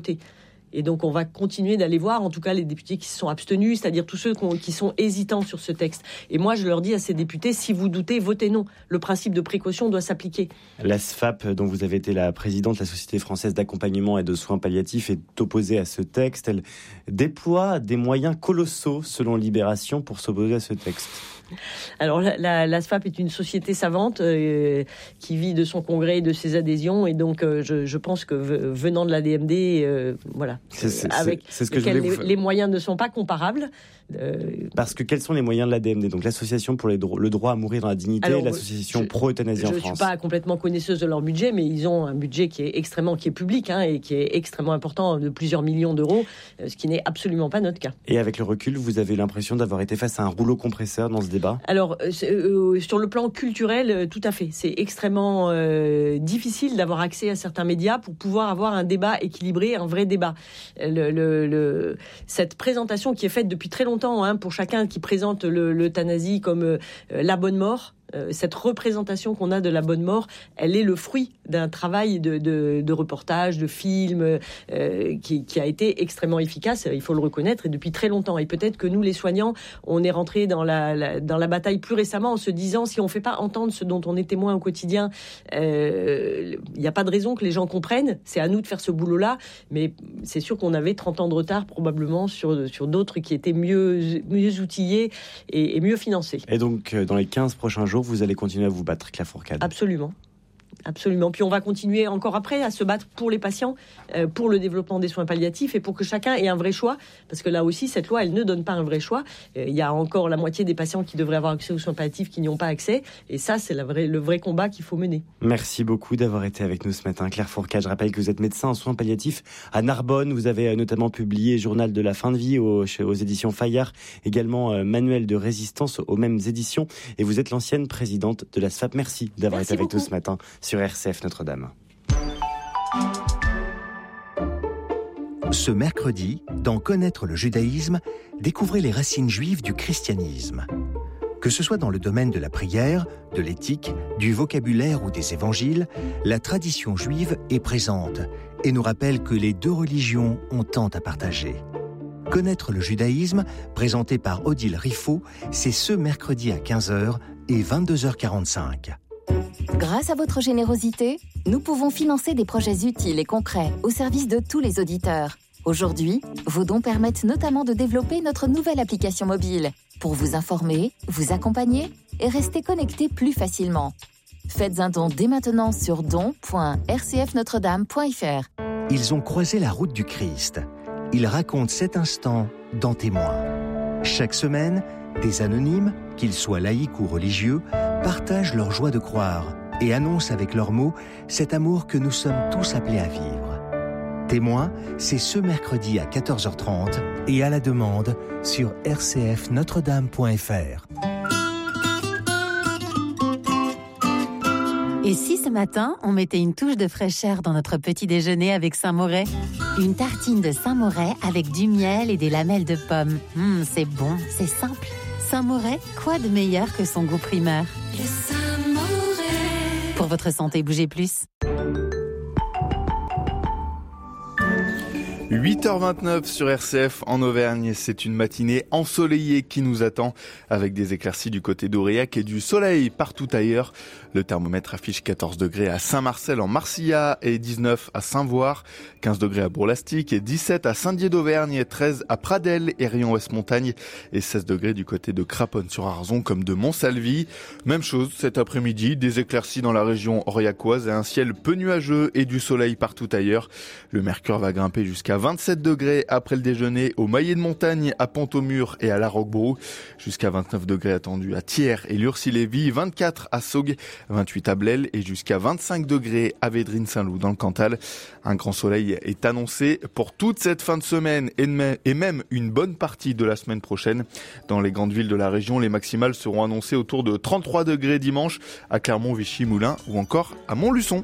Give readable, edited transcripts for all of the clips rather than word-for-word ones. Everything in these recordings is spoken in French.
voter. Et donc, on va continuer d'aller voir, en tout cas, les députés qui se sont abstenus, c'est-à-dire tous ceux qui sont hésitants sur ce texte. Et moi, je leur dis à ces députés, si vous doutez, votez non. Le principe de précaution doit s'appliquer. La SFAP, dont vous avez été la présidente, la Société française d'accompagnement et de soins palliatifs, est opposée à ce texte. Elle déploie des moyens colossaux, selon Libération, pour s'opposer à ce texte. Alors, la SFAP est une société savante qui vit de son congrès et de ses adhésions. Et donc, je pense que venant de la DMD, voilà, avec lesquels les moyens ne sont pas comparables. Parce que quels sont les moyens de la DMD? Donc l'association pour le droit à mourir dans la dignité, l'association pro-euthanasie en France. Je ne suis pas complètement connaisseuse de leur budget, mais ils ont un budget qui est public et qui est extrêmement important, de plusieurs millions d'euros, ce qui n'est absolument pas notre cas. Et avec le recul, vous avez l'impression d'avoir été face à un rouleau compresseur dans ce débat? Alors, sur le plan culturel, tout à fait. C'est extrêmement difficile d'avoir accès à certains médias pour pouvoir avoir un débat équilibré, un vrai débat. Cette présentation qui est faite depuis très longtemps, pour chacun qui présente l'euthanasie comme la bonne mort, cette représentation qu'on a de la bonne mort, elle est le fruit d'un travail de reportage, de film qui a été extrêmement efficace, il faut le reconnaître, et depuis très longtemps. Et peut-être que nous, les soignants, on est rentrés dans la bataille plus récemment en se disant, si on ne fait pas entendre ce dont on est témoin au quotidien, il n'y a pas de raison que les gens comprennent. C'est à nous de faire ce boulot-là, mais c'est sûr qu'on avait 30 ans de retard probablement sur d'autres qui étaient mieux outillés et mieux financés. Et donc, dans les 15 prochains jours, vous allez continuer à vous battre, Claire Fourcade? Absolument. Absolument. Puis on va continuer encore après à se battre pour les patients, pour le développement des soins palliatifs et pour que chacun ait un vrai choix. Parce que là aussi, cette loi, elle ne donne pas un vrai choix. Il y a encore la moitié des patients qui devraient avoir accès aux soins palliatifs qui n'y ont pas accès. Et ça, c'est le vrai combat qu'il faut mener. Merci beaucoup d'avoir été avec nous ce matin, Claire Fourcade. Je rappelle que vous êtes médecin en soins palliatifs à Narbonne. Vous avez notamment publié Journal de la fin de vie aux éditions Fayard. Également Manuel de résistance aux mêmes éditions. Et vous êtes l'ancienne présidente de la SFAP. Merci d'avoir été avec nous ce matin sur RCF Notre-Dame. Ce mercredi, dans Connaître le judaïsme, découvrez les racines juives du christianisme. Que ce soit dans le domaine de la prière, de l'éthique, du vocabulaire ou des évangiles, la tradition juive est présente et nous rappelle que les deux religions ont tant à partager. Connaître le judaïsme, présenté par Odile Riffaut, c'est ce mercredi à 15h et 22h45. Grâce à votre générosité, nous pouvons financer des projets utiles et concrets au service de tous les auditeurs. Aujourd'hui, vos dons permettent notamment de développer notre nouvelle application mobile pour vous informer, vous accompagner et rester connecté plus facilement. Faites un don dès maintenant sur don.rcfnotredame.fr. Ils ont croisé la route du Christ. Ils racontent cet instant dans Témoins. Chaque semaine, des anonymes, qu'ils soient laïcs ou religieux, partagent leur joie de croire et annoncent avec leurs mots cet amour que nous sommes tous appelés à vivre. Témoins, c'est ce mercredi à 14h30 et à la demande sur rcfnotredame.fr. Et si ce matin, on mettait une touche de fraîcheur dans notre petit déjeuner avec Saint-Moret? Une tartine de Saint-Moret avec du miel et des lamelles de pommes. C'est bon, c'est simple. Saint-Moret, quoi de meilleur que son goût primeur? Le Saint-Moret. Pour votre santé, bougez plus. 8h29 sur RCF en Auvergne, c'est une matinée ensoleillée qui nous attend avec des éclaircies du côté d'Aurillac et du soleil partout ailleurs. Le thermomètre affiche 14 degrés à Saint-Marcel en Marcillat et 19 à Saint-Voir, 15 degrés à Bourg-Lastic et 17 à Saint-Dié d'Auvergne, 13 à Pradelles et Rion-Ouest-Montagne et 16 degrés du côté de Craponne-sur-Arzon comme de Montsalvi. Même chose cet après-midi, des éclaircies dans la région aurillacoise et un ciel peu nuageux et du soleil partout ailleurs. Le mercure va grimper jusqu'à 27 degrés après le déjeuner au Maillet de Montagne, à Pont-au-Mur et à La Roquebrou. Jusqu'à 29 degrés attendus à Thiers et Lurcy-Lévis, 24 à Saugues, 28 à Blel et jusqu'à 25 degrés à Védrines-Saint-Loup dans le Cantal. Un grand soleil est annoncé pour toute cette fin de semaine et même une bonne partie de la semaine prochaine. Dans les grandes villes de la région, les maximales seront annoncées autour de 33 degrés dimanche à Clermont, Vichy, Moulins ou encore à Montluçon.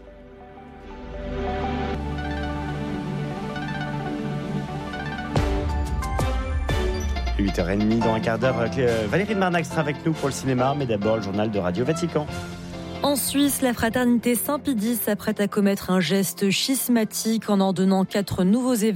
– 8h30, dans un quart d'heure, Valérie de Marnac sera avec nous pour le cinéma, mais d'abord le journal de Radio Vatican. En Suisse, la fraternité Saint-Pédis s'apprête à commettre un geste schismatique en ordonnant 4 nouveaux événements